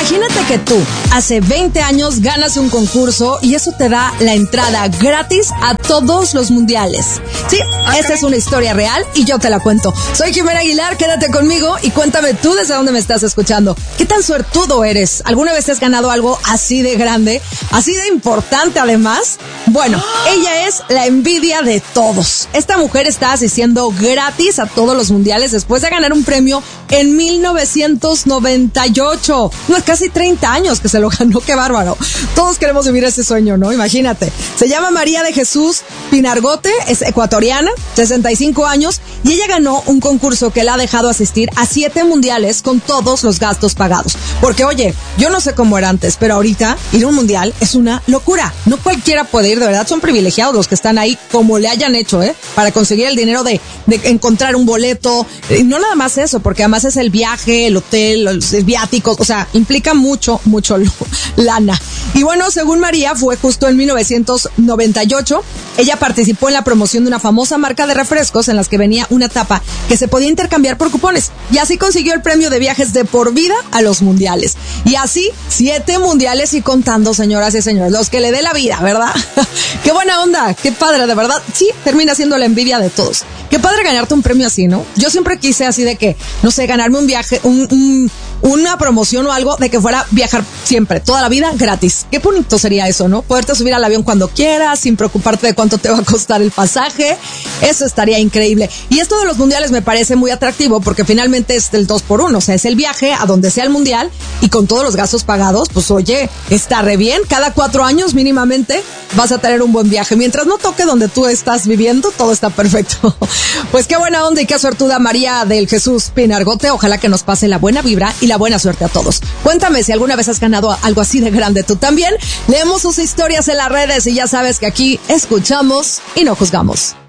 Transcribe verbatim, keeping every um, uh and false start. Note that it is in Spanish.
Imagínate que tú, hace veinte años, ganas un concurso y eso te da la entrada gratis a todos los mundiales. Sí, okay. Esta es una historia real y yo te la cuento. Soy Jimena Aguilar, quédate conmigo y cuéntame tú desde dónde me estás escuchando. ¿Qué tan suertudo eres? ¿Alguna vez te has ganado algo así de grande, así de importante además? Bueno, ella es la envidia de todos. Esta mujer está asistiendo gratis a todos los mundiales después de ganar un premio en mil novecientos noventa y ocho. No, casi treinta años que se lo ganó, qué bárbaro. Todos queremos vivir ese sueño, ¿no? Imagínate. Se llama María de Jesús Pinargote, es ecuatoriana, sesenta y cinco años, y ella ganó un concurso que la ha dejado asistir a siete mundiales con todos los gastos pagados. Porque, oye, yo no sé cómo era antes, pero ahorita ir a un mundial es una locura. No cualquiera puede ir, de verdad son privilegiados los que están ahí, como le hayan hecho, ¿eh? Para conseguir el dinero de, de encontrar un boleto. Y no nada más eso, porque además es el viaje, el hotel, los viáticos, o sea, implica mucho, mucho lana. Y bueno, según María, fue justo en mil novecientos noventa y ocho. Ella participó en la promoción de una famosa marca de refrescos en las que venía una tapa que se podía intercambiar por cupones. Y así consiguió el premio de viajes de por vida a los mundiales. Y así, siete mundiales y contando, señoras y señores, los que le dé la vida, ¿verdad? Qué buena onda, qué padre, de verdad. Sí, termina siendo la envidia de todos. Qué padre ganarte un premio así, ¿no? Yo siempre quise así de que, no sé, ganarme un viaje, un, un, una promoción o algo de que fuera viajar siempre, toda la vida, gratis. Qué bonito sería eso, ¿no? Poderte subir al avión cuando quieras, sin preocuparte de cuánto te va a costar el pasaje. Eso estaría increíble. Y esto de los mundiales me parece muy atractivo porque finalmente es el dos por uno. O sea, es el viaje a donde sea el mundial y con todos los gastos pagados, pues oye, está re bien. Cada cuatro años mínimamente vas a tener un buen viaje. Mientras no toque donde tú estás viviendo, todo está perfecto. Pues qué buena onda y qué suertuda María del Jesús Pinargote. Ojalá que nos pase la buena vibra y la buena suerte a todos. Cuéntame si alguna vez has ganado algo así de grande tú también. Leemos sus historias en las redes y ya sabes que aquí escuchamos y no juzgamos.